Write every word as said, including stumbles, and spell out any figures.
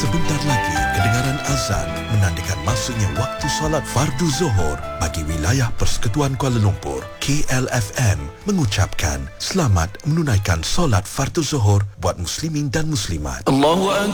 Sebentar lagi, kedengaran azan menandakan masuknya waktu solat fardu Zuhur bagi wilayah Persekutuan Kuala Lumpur. K L F M mengucapkan selamat menunaikan solat fardu Zuhur buat muslimin dan muslimat. Allahu Akbar.